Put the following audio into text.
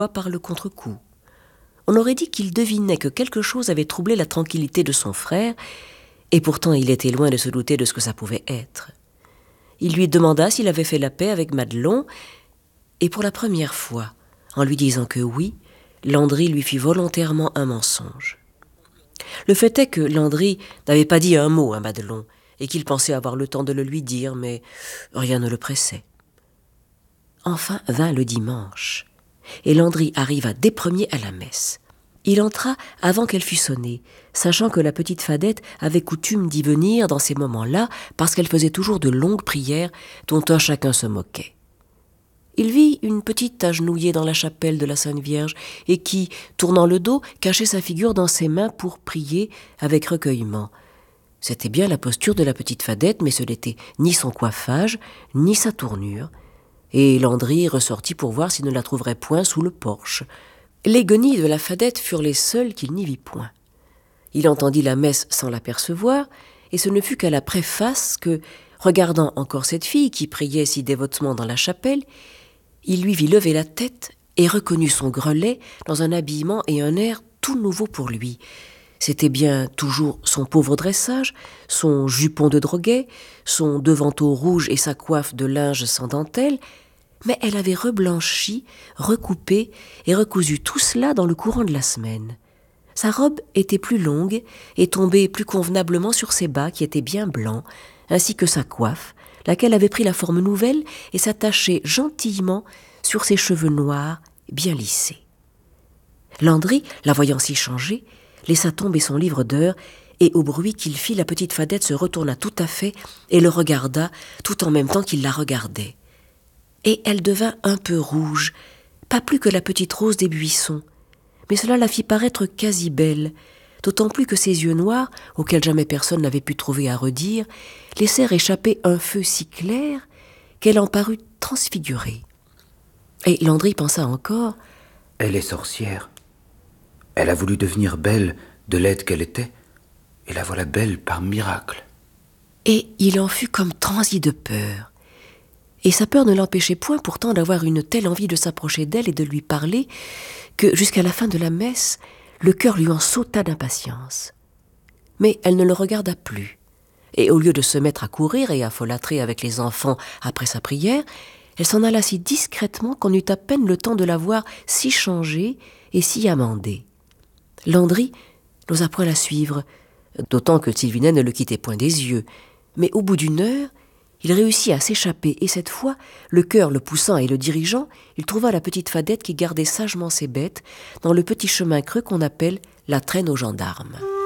par le contre-coup. On aurait dit qu'il devinait que quelque chose avait troublé la tranquillité de son frère, et pourtant il était loin de se douter de ce que ça pouvait être. Il lui demanda s'il avait fait la paix avec Madelon, et pour la première fois, en lui disant que oui, Landry lui fit volontairement un mensonge. Le fait est que Landry n'avait pas dit un mot à Madelon, et qu'il pensait avoir le temps de le lui dire, mais rien ne le pressait. Enfin vint le dimanche, et Landry arriva dès premier à la messe. Il entra avant qu'elle fût sonnée, sachant que la petite Fadette avait coutume d'y venir dans ces moments-là, parce qu'elle faisait toujours de longues prières dont un chacun se moquait. Il vit une petite agenouillée dans la chapelle de la Sainte Vierge et qui, tournant le dos, cachait sa figure dans ses mains pour prier avec recueillement. C'était bien la posture de la petite Fadette, mais ce n'était ni son coiffage, ni sa tournure. Et Landry ressortit pour voir s'il ne la trouverait point sous le porche. Les guenilles de la Fadette furent les seules qu'il n'y vit point. Il entendit la messe sans l'apercevoir, et ce ne fut qu'à la préface que, regardant encore cette fille qui priait si dévotement dans la chapelle, il lui vit lever la tête et reconnut son grelet dans un habillement et un air tout nouveau pour lui. C'était bien toujours son pauvre dressage, son jupon de droguet, son devanteau rouge et sa coiffe de linge sans dentelle, mais elle avait reblanchi, recoupé et recousu tout cela dans le courant de la semaine. Sa robe était plus longue et tombait plus convenablement sur ses bas qui étaient bien blancs, ainsi que sa coiffe, laquelle avait pris la forme nouvelle et s'attachait gentillement sur ses cheveux noirs bien lissés. Landry, la voyant si changée, laissa tomber son livre d'heures et au bruit qu'il fit, la petite Fadette se retourna tout à fait et le regarda tout en même temps qu'il la regardait. Et elle devint un peu rouge, pas plus que la petite rose des buissons, mais cela la fit paraître quasi belle, d'autant plus que ses yeux noirs, auxquels jamais personne n'avait pu trouver à redire, laissèrent échapper un feu si clair qu'elle en parut transfigurée. Et Landry pensa encore: « Elle est sorcière. Elle a voulu devenir belle de laide qu'elle était, et la voilà belle par miracle. » Et il en fut comme transi de peur. Et sa peur ne l'empêchait point pourtant d'avoir une telle envie de s'approcher d'elle et de lui parler, que jusqu'à la fin de la messe, le cœur lui en sauta d'impatience. Mais elle ne le regarda plus, et au lieu de se mettre à courir et à folâtrer avec les enfants après sa prière, elle s'en alla si discrètement qu'on eut à peine le temps de la voir si changée et si amendée. Landry n'osa point la suivre, d'autant que Sylvinet ne le quittait point des yeux, mais au bout d'une heure, il réussit à s'échapper, et cette fois, le cœur le poussant et le dirigeant, il trouva la petite Fadette qui gardait sagement ses bêtes dans le petit chemin creux qu'on appelle la traîne aux gendarmes.